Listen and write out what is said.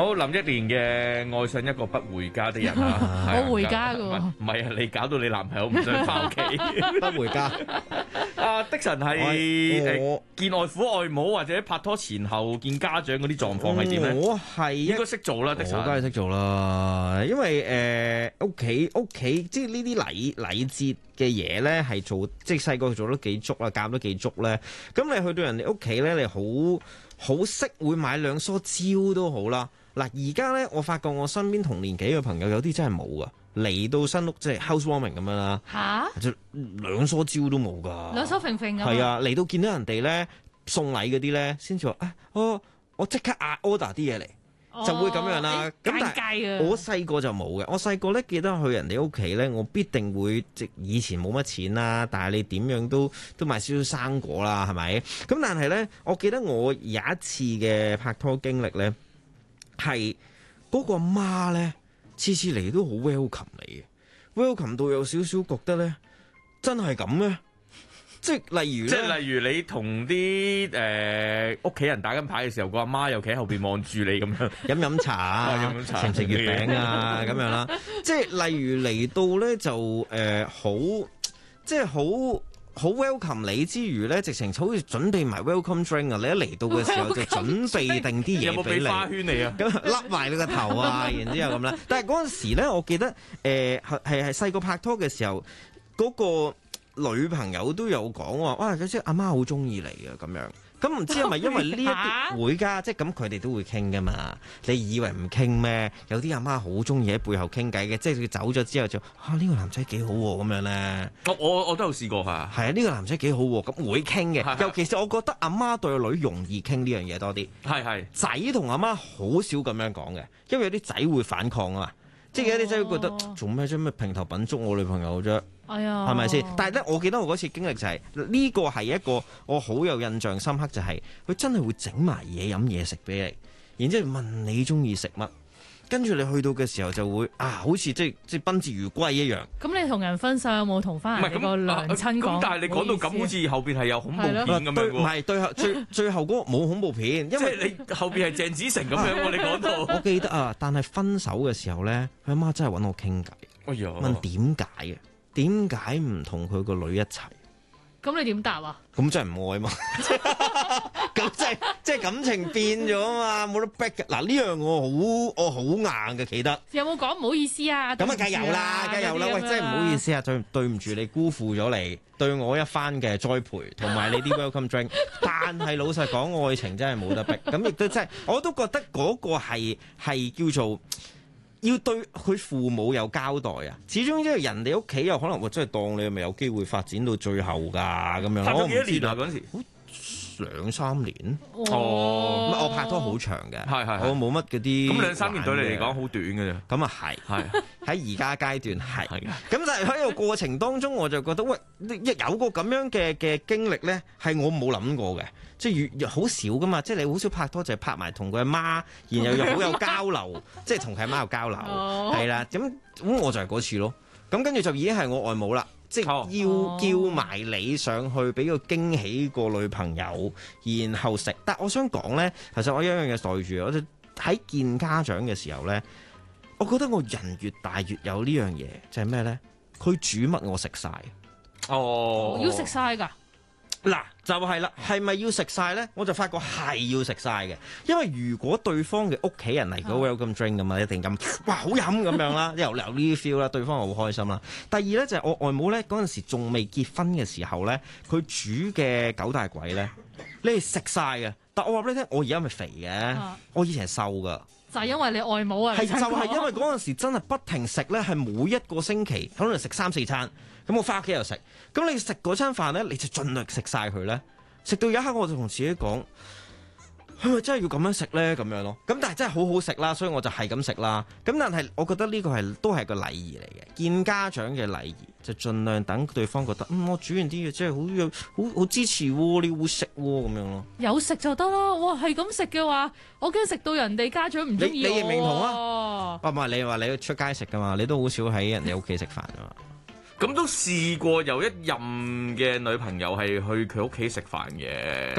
好，林憶蓮嘅愛上一個不回家的人啊， 我回家噶， 唔係啊，你搞到你男朋友唔想翻屋企， 不回家。 阿的神係見外父外母或者拍拖前後見家長嗰啲狀況係點咧？ 我係應該識做啦，的神。 我梗係識做啦，因為屋企即係呢啲禮節嘅嘢咧，係做即係細個做得幾足啦，教得幾足咧。咁你去到人哋屋企咧，你好識會買兩梳蕉都好啦。嗱，而家咧我發覺我身邊同年紀嘅朋友有啲真係冇噶，嚟到新屋即係 housewarming 咁樣啦，就兩梳蕉都冇噶， 兩手揈揈咁。 係啊，嚟到見到人哋咧送禮嗰啲咧，先至話我即刻order 啲嘢嚟。就會咁樣啦，咁但係我細個就冇嘅。我細個咧記得去人哋屋企咧，我必定會以前冇乜錢啦，但係你點樣都買少少生果啦，係咪？咁但係咧，我記得我有一次嘅拍拖經歷咧，係嗰個媽咧，次次嚟都好 welcome 你嘅，welcome 到有少少覺得咧，真係咁咩？即係例如你同啲屋企人打緊牌嘅時候，個阿媽又企喺後邊望住你咁樣飲茶啊，食唔食月餅啊咁樣啦。即係例如嚟到咧就即係好 welcome 你之餘咧，直情好似準備埋 welcome drink 啊！你一嚟到嘅時候就準備定啲嘢俾你。 有冇俾花圈你啊？ 咁笠埋你個頭啊，然之後咁啦。但係嗰陣時咧，我記得係細個拍拖嘅時候嗰個女朋友都有講話，哇！即係阿媽好中意你啊，咁樣。咁唔知係咪因為呢一啲會㗎？即係咁佢哋都會傾㗎嘛？你以為唔傾咩？有啲阿媽好中意喺背後傾偈嘅，即係佢走咗之後就呢個男仔幾好喎咁樣咧。 我都有試過嚇。 係啊，呢個男仔幾好喎，咁會傾嘅。尤其是我覺得阿媽對個女容易傾呢樣嘢多啲。係仔同阿媽好少咁樣講嘅，因為有啲仔會反抗啊嘛。即係有啲仔會覺得做咩啫？咩平頭品足我女朋友啫？係咪先？但係咧，我記得我嗰次經歷就係呢個係一個我好有印象深刻，就係佢真係會整埋嘢飲嘢食俾你，然之後問你中意食乜，跟住你去到嘅時候就會好似即係賓至如歸一樣。 咁你同人分手有冇同翻人哋個娘親講？ 但係你講到咁，好似後邊係有恐怖片咁樣喎。 唔係最後嗰個冇恐怖片，因為你後邊係鄭子誠咁樣喎。你講到， 我記得啊，但係分手嘅時候咧，佢阿媽真係揾我傾偈，問點解嘅？點解唔同佢個女一齊？ 咁你點答啊？ 咁真係唔愛嘛？咁即係感情變咗啊嘛，冇得逼嘅。嗱，呢樣我好硬嘅，企得。 有冇講唔好意思啊？ 咁啊，梗有啦，梗有啦。喂，真係唔好意思啊，對唔住你辜負咗你對我一番嘅栽培，同埋你啲 welcome drink。但係老實講，愛情真係冇得逼。咁亦都真係，我都覺得嗰個係叫做。要對佢父母有交代啊！始終因為人哋屋企有可能真係當你係咪有機會發展到最後㗎咁樣。 拍咗幾多年啊？嗰陣時 2-3年。 我拍拖好長嘅， 係我冇乜嗰啲。 咁2-3年對你嚟講好短嘅啫。 咁啊係喺而家階段係。咁但係喺個過程當中，我就覺得喂，有個咁樣嘅經歷咧，係我冇諗過嘅。即係越好少噶嘛，即係你好少拍拖就係拍埋同佢阿媽，然後又好有交流，即係同佢阿媽有交流，係啦。咁我就係嗰次咯。咁跟住就已經係我外母啦，即係要叫埋你上去俾個驚喜個女朋友，然後食。但我想講咧，其實我有一樣嘢袋住，我就喺見家長嘅時候咧，我覺得我人越大越有呢樣嘢，就係咩咧？佢煮乜我食晒。 要食晒㗎。 嗱，就係啦，係咪要食晒呢？我就發覺係要食晒嘅，因為如果對方嘅屋企人嚟個 welcome drink 咁啊，一定咁哇好飲咁樣啦，又呢啲 feel 啦，對方又好開心啦。第二呢，就係我外母呢，嗰陣時仲未結婚嘅時候呢，佢煮嘅九大簋呢，你係食晒嘅。但我話俾你聽，我而家咪肥嘅，我以前係瘦噶。 就係因為你外母啊， 係就係因為嗰陣時真係不停食呢，係每一個星期可能食3-4餐。咁我翻屋企又食，咁你食嗰餐飯咧，你就盡量食晒佢咧。食到有一刻我就同自己講，係咪真係要咁樣食咧？咁樣咯。咁但係真係好好食啦，所以我就係咁食啦。咁但係我覺得呢個都係個禮儀嚟嘅，見家長嘅禮儀就盡量等對方覺得，我煮完啲嘢真係好支持喎，你會食喎咁樣咯。 有食就得啦，哇係咁食嘅話，我驚食到人哋家長唔中意我。 你認唔認同啊？唔係你話你出街食噶嘛？你都好少喺人哋屋企食飯噶嘛？ 咁都試過有一任嘅女朋友係去佢屋企食飯嘅。